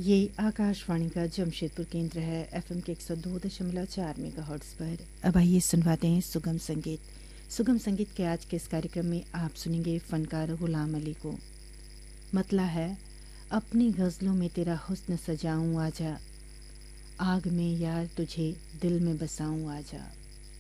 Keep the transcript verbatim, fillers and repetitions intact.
ये आकाशवाणी का जमशेदपुर केंद्र है। एफएम के एक सौ दो दशमलव चार मेगाहर्ट्ज़ पर। अब आइए सुनवाते हैं सुगम संगीत। सुगम संगीत के आज के इस कार्यक्रम में आप सुनेंगे फनकार गुलाम अली को। मतला है अपनी गज़लों में तेरा हुस्न सजाऊं आजा, आग में यार तुझे दिल में बसाऊं आजा।